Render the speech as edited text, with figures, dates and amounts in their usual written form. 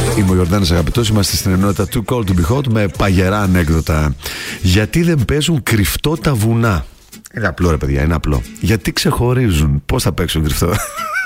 Είμαι ο Γιορδάνης αγαπητός, είμαστε στην ενότητα Too Cold to Be Hot με παγερά ανέκδοτα. Γιατί δεν παίζουν κρυφτό τα βουνά? Είναι απλό ρε παιδιά, είναι απλό. Γιατί ξεχωρίζουν. Πώς θα παίξουν κρυφτό?